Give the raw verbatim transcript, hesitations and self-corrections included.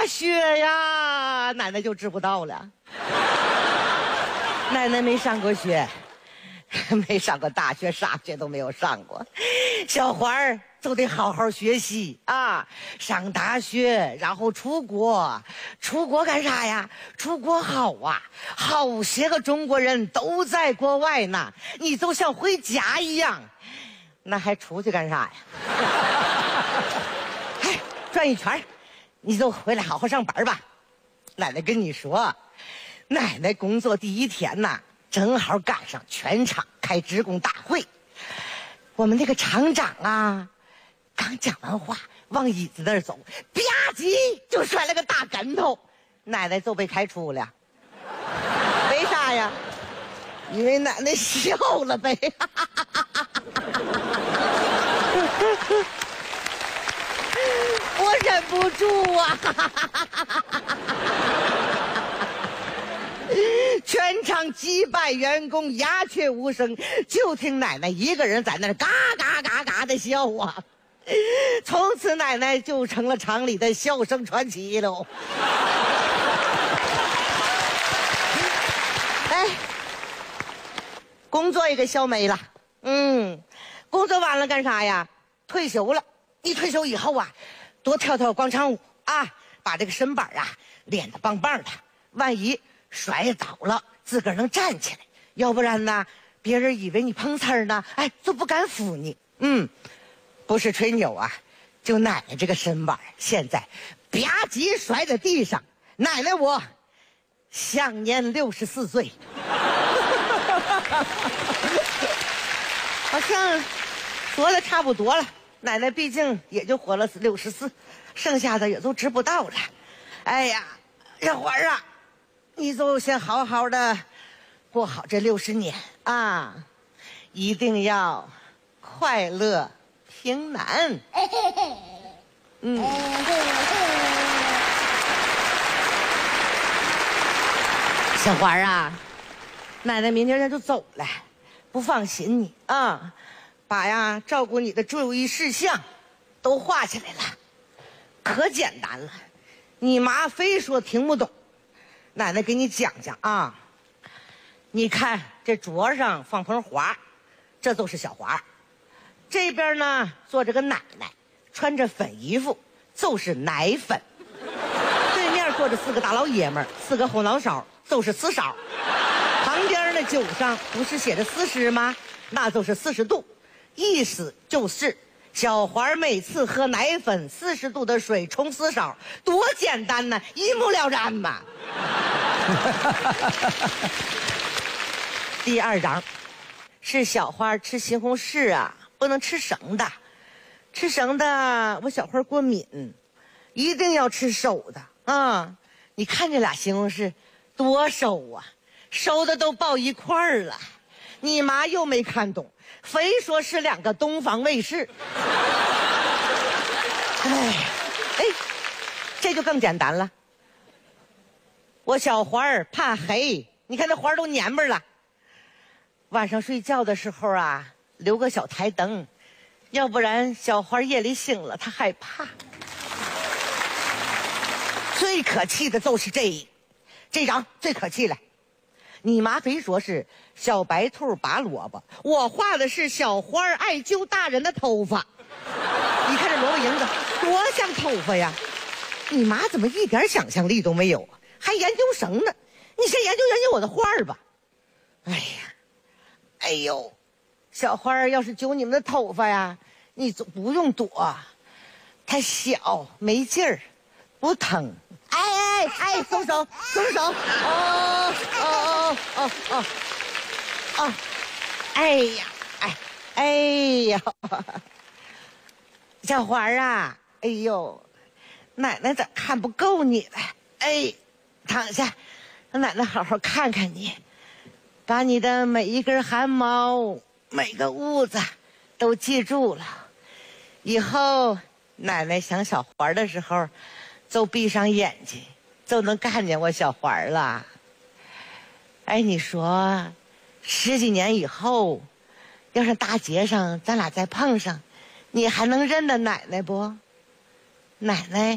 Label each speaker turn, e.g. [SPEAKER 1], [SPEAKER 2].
[SPEAKER 1] 学呀，奶奶就知不道了。奶奶没上过学，没上过大学，啥学都没有上过。小花儿就得好好学习啊，上大学，然后出国。出国干啥呀？出国好啊，好些个中国人都在国外呢，你就像回家一样。那还出去干啥呀？哎，转一圈，你就回来好好上班吧。奶奶跟你说，奶奶工作第一天呐，正好赶上全厂开职工大会。我们那个厂长啊，刚讲完话，往椅子那儿走，吧唧就摔了个大跟头，奶奶就被开除了。为啥呀？因为奶奶笑了呗。我忍不住啊。全场几百员工鸦雀无声，就听奶奶一个人在那儿嘎嘎嘎嘎的笑啊。从此奶奶就成了厂里的笑声传奇喽。哎，工作也给笑没了。嗯，工作完了干啥呀？退休了。一退休以后啊，多跳跳广场舞啊，把这个身板啊练得棒棒的。万一摔倒了，自个儿能站起来，要不然呢，别人以为你碰瓷儿呢，哎，就不敢扶你。嗯，不是吹牛啊，就奶奶这个身板，现在吧唧摔在地上，奶奶我享年六十四岁。好像说的差不多了，奶奶毕竟也就活了六十四，剩下的也都知不道了。哎呀，小花啊，你就先好好的过好这六十年啊，一定要快乐平安。嗯。小花啊，奶奶明天就走了，不放心你啊，把呀照顾你的注意事项都画起来了，可简单了。你妈非说听不懂，奶奶给你讲讲啊。你看这桌上放盆花，这都是小花。这边呢坐着个奶奶，穿着粉衣服，就是奶粉。对面坐着四个大老爷们儿，四个后脑勺，就是四勺。旁边的酒上不是写着四十吗？那就是四十度，意思就是小花每次喝奶粉四十度的水冲四勺，多简单呢，一目了然嘛。第二章是小花吃西红柿啊，不能吃生的，吃生的我小花过敏，一定要吃熟的啊。你看这俩西红柿多熟啊，熟的都抱一块儿了。你妈又没看懂，非说是两个东方卫视。哎哎，这就更简单了。我小花儿怕黑，你看那花都蔫巴了。晚上睡觉的时候啊，留个小台灯，要不然小花夜里醒了她害怕。最可气的就是这这张最可气了。你妈非说是小白兔拔萝卜，我画的是小花爱揪大人的头发。你看这萝卜缨子多像头发呀！你妈怎么一点想象力都没有啊？还研究生呢？你先研究研究我的画儿吧。哎呀，哎呦，小花要是揪你们的头发呀，你就不用躲，太小没劲儿，不疼。哎哎哎，松手松手！哦哦哦哦哦！哎呀，哎哎呀，小花啊，哎呦，奶奶咋看不够你了？哎，躺下，让奶奶好好看看你，把你的每一根汗毛、每个痦子都记住了。以后奶奶想小花的时候，就闭上眼睛，就能看见我小花了。哎，你说，十几年以后，要是大街上咱俩再碰上，你还能认得奶奶不？奶奶